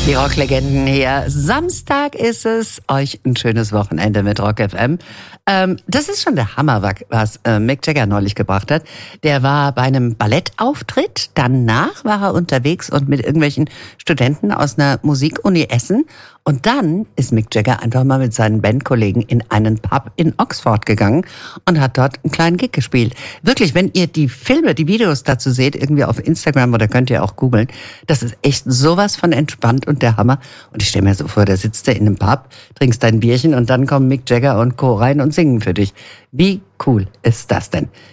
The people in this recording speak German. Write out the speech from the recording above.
Die Rocklegenden hier. Samstag ist es. Euch ein schönes Wochenende mit Rock FM. Das ist schon der Hammer, was Mick Jagger neulich gebracht hat. Der war bei einem Ballettauftritt. Danach war er unterwegs und mit irgendwelchen Studenten aus einer Musikuni Essen. Und dann ist Mick Jagger einfach mal mit seinen Bandkollegen in einen Pub in Oxford gegangen und hat dort einen kleinen Gig gespielt. Wirklich, wenn ihr die Filme, die Videos dazu seht, irgendwie auf Instagram oder könnt ihr auch googeln, das ist echt sowas von entspannt und der Hammer. Und ich stelle mir so vor, da sitzt du in einem Pub, trinkst dein Bierchen und dann kommen Mick Jagger und Co. rein und singen für dich. Wie cool ist das denn?